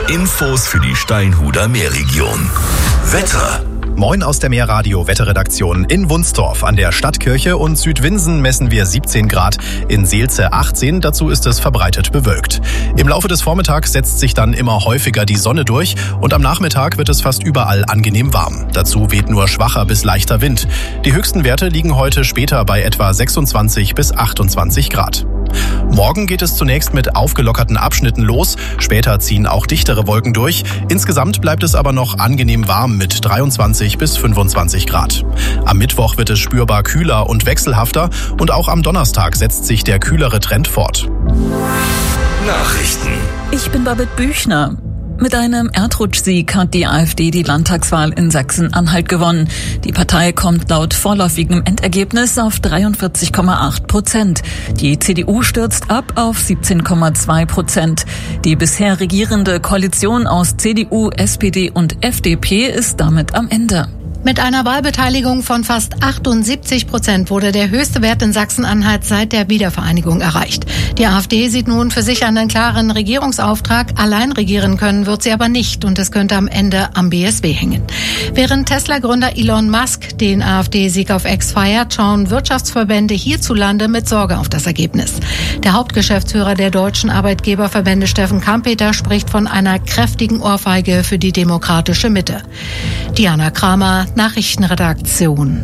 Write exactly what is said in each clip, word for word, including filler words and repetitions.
Infos für die Steinhuder Meerregion. Wetter. Moin aus der Meerradio-Wetterredaktion. In Wunstorf an der Stadtkirche und Südwinsen messen wir siebzehn Grad, in Seelze achtzehn, dazu ist es verbreitet bewölkt. Im Laufe des Vormittags setzt sich dann immer häufiger die Sonne durch und am Nachmittag wird es fast überall angenehm warm. Dazu weht nur schwacher bis leichter Wind. Die höchsten Werte liegen heute später bei etwa sechsundzwanzig bis achtundzwanzig Grad. Morgen geht es zunächst mit aufgelockerten Abschnitten los, später ziehen auch dichtere Wolken durch. Insgesamt bleibt es aber noch angenehm warm mit dreiundzwanzig bis fünfundzwanzig Grad. Am Mittwoch wird es spürbar kühler und wechselhafter und auch am Donnerstag setzt sich der kühlere Trend fort. Nachrichten. Ich bin Babette Büchner. Mit einem Erdrutschsieg hat die AfD die Landtagswahl in Sachsen-Anhalt gewonnen. Die Partei kommt laut vorläufigem Endergebnis auf dreiundvierzig Komma acht Prozent. Die C D U stürzt ab auf siebzehn Komma zwei Prozent. Die bisher regierende Koalition aus C D U, S P D und F D P ist damit am Ende. Mit einer Wahlbeteiligung von fast achtundsiebzig Prozent wurde der höchste Wert in Sachsen-Anhalt seit der Wiedervereinigung erreicht. Die AfD sieht nun für sich einen klaren Regierungsauftrag. Allein regieren können wird sie aber nicht und es könnte am Ende am B S W hängen. Während Tesla-Gründer Elon Musk den AfD-Sieg auf X feiert, schauen Wirtschaftsverbände hierzulande mit Sorge auf das Ergebnis. Der Hauptgeschäftsführer der deutschen Arbeitgeberverbände, Steffen Kampeter, spricht von einer kräftigen Ohrfeige für die demokratische Mitte. Diana Kramer, Nachrichtenredaktion.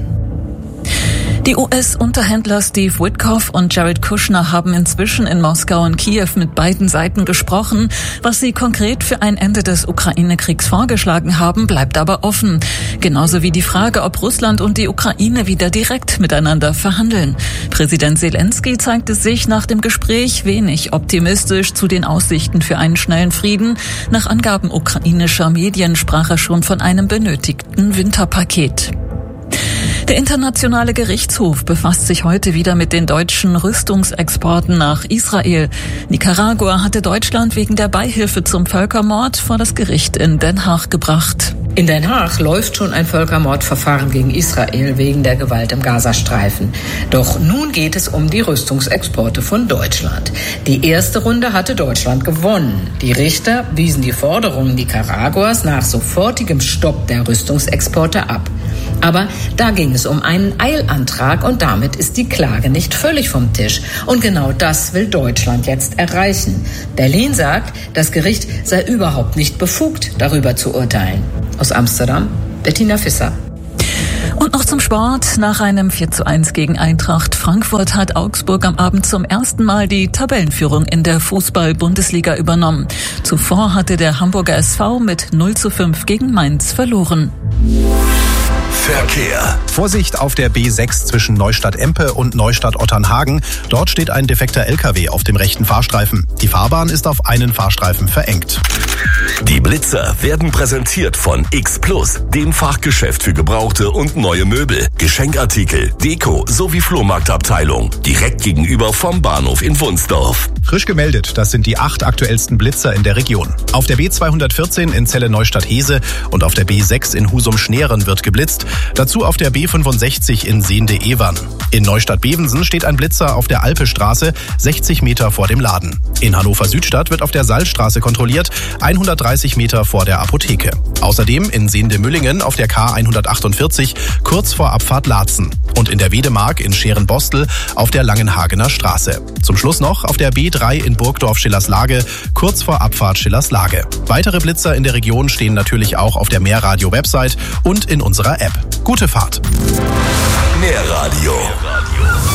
Die U S-Unterhändler Steve Witkoff und Jared Kushner haben inzwischen in Moskau und Kiew mit beiden Seiten gesprochen. Was sie konkret für ein Ende des Ukraine-Kriegs vorgeschlagen haben, bleibt aber offen. Genauso wie die Frage, ob Russland und die Ukraine wieder direkt miteinander verhandeln. Präsident Zelensky zeigte sich nach dem Gespräch wenig optimistisch zu den Aussichten für einen schnellen Frieden. Nach Angaben ukrainischer Medien sprach er schon von einem benötigten Winterpaket. Der Internationale Gerichtshof befasst sich heute wieder mit den deutschen Rüstungsexporten nach Israel. Nicaragua hatte Deutschland wegen der Beihilfe zum Völkermord vor das Gericht in Den Haag gebracht. In Den Haag läuft schon ein Völkermordverfahren gegen Israel wegen der Gewalt im Gazastreifen. Doch nun geht es um die Rüstungsexporte von Deutschland. Die erste Runde hatte Deutschland gewonnen. Die Richter wiesen die Forderungen Nicaraguas nach sofortigem Stopp der Rüstungsexporte ab. Aber da ging es um einen Eilantrag und damit ist die Klage nicht völlig vom Tisch. Und genau das will Deutschland jetzt erreichen. Berlin sagt, das Gericht sei überhaupt nicht befugt, darüber zu urteilen. Aus Amsterdam, Bettina Visser. Und noch zum Sport. Nach einem vier zu eins gegen Eintracht Frankfurt hat Augsburg am Abend zum ersten Mal die Tabellenführung in der Fußball-Bundesliga übernommen. Zuvor hatte der Hamburger S V mit null zu fünf gegen Mainz verloren. Verkehr. Vorsicht auf der B sechs zwischen Neustadt-Empe und Neustadt-Otternhagen. Dort steht ein defekter L K W auf dem rechten Fahrstreifen. Die Fahrbahn ist auf einen Fahrstreifen verengt. Die Blitzer werden präsentiert von X Plus, dem Fachgeschäft für gebrauchte und neue Möbel, Geschenkartikel, Deko sowie Flohmarktabteilung. Direkt gegenüber vom Bahnhof in Wunstorf. Frisch gemeldet, das sind die acht aktuellsten Blitzer in der Region. Auf der B zweihundertvierzehn in Celle-Neustadt-Hese und auf der B sechs in Husum-Schneeren wird geblitzt. Dazu auf der B fünfundsechzig in Sehnde-Ewern. In Neustadt-Bevensen steht ein Blitzer auf der Alpestraße, sechzig Meter vor dem Laden. In Hannover-Südstadt wird auf der Salzstraße kontrolliert, hundertdreißig Meter vor der Apotheke. Außerdem in Sehnde-Müllingen auf der K hundertachtundvierzig, kurz vor Abfahrt Laatzen. Und in der Wedemark in Scheren-Bostel auf der Langenhagener Straße. Zum Schluss noch auf der B drei in Burgdorf-Schillerslage, kurz vor Abfahrt Schillerslage. Weitere Blitzer in der Region stehen natürlich auch auf der Meerradio-Website und in unserer App. Gute Fahrt! Meerradio.